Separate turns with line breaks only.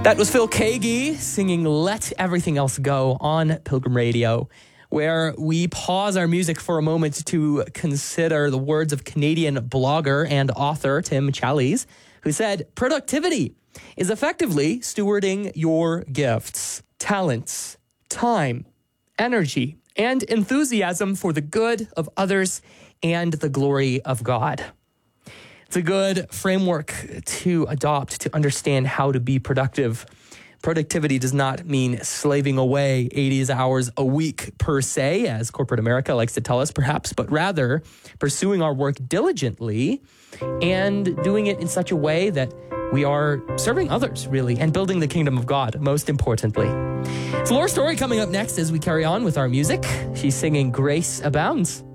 That was Phil Keaggy singing Let Everything Else Go on Pilgrim Radio, where we pause our music for a moment to consider the words of Canadian blogger and author Tim Challies, who said, "Productivity is effectively stewarding your gifts, talents, time, energy, and enthusiasm for the good of others and the glory of God." It's a good framework to adopt to understand how to be productive. Productivity does not mean slaving away 80 hours a week per se, as corporate America likes to tell us perhaps, but rather pursuing our work diligently and doing it in such a way that we are serving others, really, and building the kingdom of God, most importantly. It's Laura Story coming up next as we carry on with our music. She's singing Grace Abounds.